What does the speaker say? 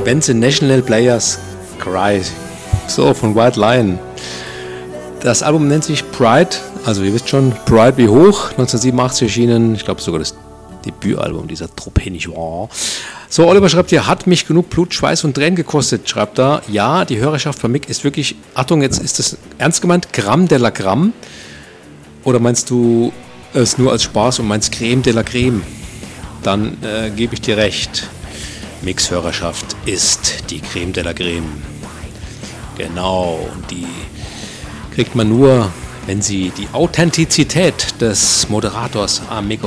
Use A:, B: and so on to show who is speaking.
A: When the National Players Cry. So, von White Lion. Das Album nennt sich Pride, also ihr wisst schon, Pride wie hoch, 1987 erschienen, ich glaube sogar das Debütalbum dieser Truppe, nicht wahr? So, Oliver schreibt hier, hat mich genug Blut, Schweiß und Tränen gekostet, schreibt er. Ja, die Hörerschaft von Mick ist wirklich, Achtung, jetzt ist das ernst gemeint, Gramm de la Gramm? Oder meinst du es nur als Spaß und meinst Creme de la Creme? Dann gebe ich dir recht. Micks Hörerschaft ist die Creme de la Creme. Genau, und die kriegt man nur, wenn sie die Authentizität des Moderators am Mikrofon